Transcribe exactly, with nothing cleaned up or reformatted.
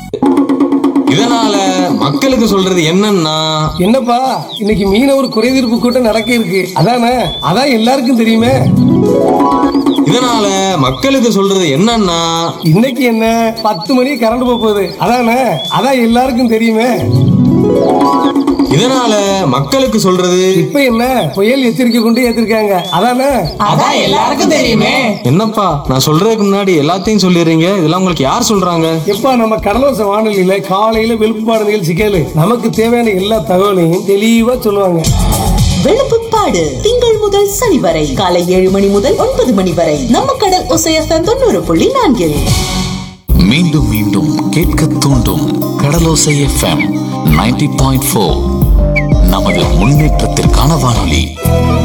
இதனால மக்களுக்கு சொல்றது என்னன்னா, என்னப்பா இன்னைக்கு மீனவர் குறைதீர்ப்பு கூட்டம் நடக்க இருக்கு, அதானே? அதான் எல்லாருக்கும் தெரியுமே. இதனால மக்களுக்கு சொல்றது என்னன்னா, இன்னைக்கு என்ன பத்து மணி கரண்ட் போகுது, அதானே? அதான் எல்லாருக்கும் தெரியுமே. இதனால மக்களுக்கு சொல்றது இப்ப என்ன புயல் எச்சரிக்கை கொண்டு ஏத்திருக்காங்க, அதானே? அதான் எல்லாருக்கும் தெரியுமே. என்னப்பா நான் சொல்றதுக்கு முன்னாடி எல்லாத்தையும் சொல்லிடுறீங்க, இதெல்லாம் உங்களுக்கு யார் சொல்றாங்க? எப்பா நம்ம கடலோச வானொலியில காலையில வெளுப்பாடு நிகழ்ச்சி கேளு, நமக்கு தேவையான எல்லா தகவலையும் தெளிவா சொல்லுவாங்க. வெளுப்புப்பாடு திங்கள் முதல் சனி வரை காலை ஏழு மணி முதல் ஒன்பது மணி வரை நம்ம கடல் ஒசையத்தன் தொண்ணூறு புள்ளி நான்கில். மீண்டும் மீண்டும் கேட்க தூண்டும் கடலோசை எஃப்எம் நைன்டி பாயிண்ட் ஃபோர் நமது முன்னேற்றத்திற்கான வானொலி.